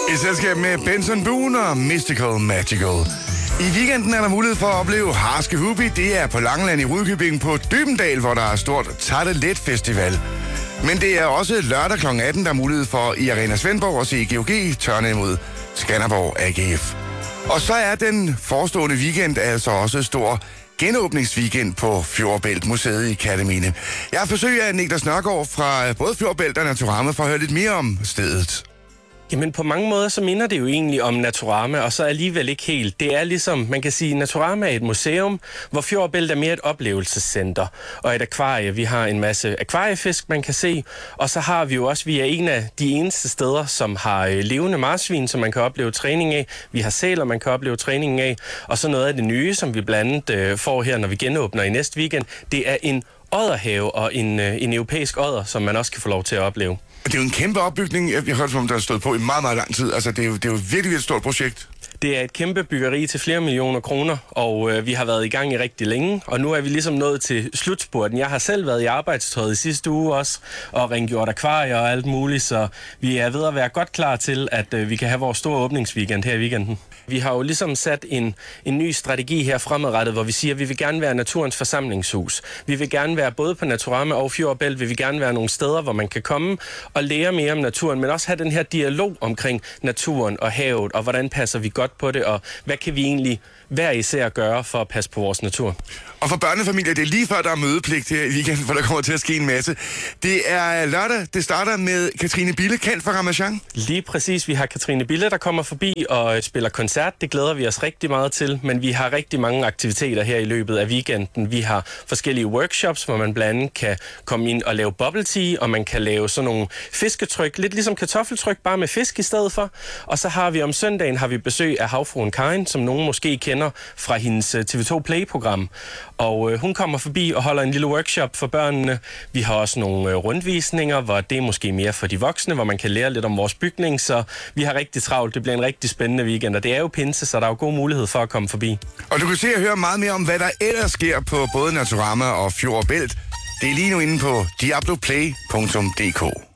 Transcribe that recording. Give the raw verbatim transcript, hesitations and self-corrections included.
I selskab med Benson Boone og Mystical Magical. I weekenden er der mulighed for at opleve Harske Hubi. Det er på Langeland i Rudkøbing på Dybendal, hvor der er stort Tartelet Festival. Men det er også lørdag klokken atten, der er mulighed for i Arena Svendborg at se G O G tørne imod Skanderborg A G F. Og så er den forestående weekend altså også stor genåbningsweekend på Fjordbælt Museet i Kerteminde. Jeg har forsøgt af Niklas Nørgaard fra både Fjordbælt og Naturama for at høre lidt mere om stedet. Jamen på mange måder så minder det jo egentlig om Naturama, og så alligevel ikke helt. Det er ligesom, man kan sige, Naturama er et museum, hvor Fjordbælt er mere et oplevelsescenter og et akvarie. Vi har en masse akvariefisk, man kan se, og så har vi jo også, vi er en af de eneste steder, som har levende marsvin, som man kan opleve træning af. Vi har sæler, man kan opleve træning af, og så noget af det nye, som vi blandt andet øh, får her, når vi genåbner i næste weekend, det er en odderhave og en, øh, en europæisk odder, som man også kan få lov til at opleve. Det er jo en kæmpe opbygning. Jeg har hørt, om der har stået på i meget, meget lang tid. Altså, det er jo, det er jo virkelig et stort projekt. Det er et kæmpe byggeri til flere millioner kroner, og øh, vi har været i gang i rigtig længe, og nu er vi ligesom nået til slutspurten. Jeg har selv været i arbejdstøjet i sidste uge også, og rengjort akvarier og alt muligt, så vi er ved at være godt klar til, at øh, vi kan have vores store åbningsweekend her i weekenden. Vi har jo ligesom sat en, en ny strategi her fremadrettet, hvor vi siger, at vi vil gerne være naturens forsamlingshus. Vi vil gerne være både på Naturama og Fjordbælt, vil vi gerne være nogle steder, hvor man kan komme og lære mere om naturen, men også have den her dialog omkring naturen og havet, og hvordan passer vi godt på det, og hvad kan vi egentlig hver især gøre for at passe på vores natur. Og for børnefamilier, det er lige før, der er mødepligt her i weekenden, hvor der kommer til at ske en masse. Det er lørdag, det starter med Katrine Bille, kendt fra Ramachan. Lige præcis, vi har Katrine Bille, der kommer forbi og spiller koncert. Det glæder vi os rigtig meget til, men vi har rigtig mange aktiviteter her i løbet af weekenden. Vi har forskellige workshops, hvor man blandt andet kan komme ind og lave bubble tea, og man kan lave sådan nogle fisketryk, lidt ligesom kartoffeltryk, bare med fisk i stedet for. Og så har vi om søndagen har vi besøg af havfruen Karin, som nogen måske kender fra hendes T V to Play-program. Og øh, hun kommer forbi og holder en lille workshop for børnene. Vi har også nogle øh, rundvisninger, hvor det er måske mere for de voksne, hvor man kan lære lidt om vores bygning, så vi har rigtig travlt. Det bliver en rigtig spændende weekend, og det er jo pinse, så der er jo god mulighed for at komme forbi. Og du kan se og høre meget mere om, hvad der ellers sker på både Naturama og Fjordbælt. Det er lige nu inde på diabloplay punktum d k.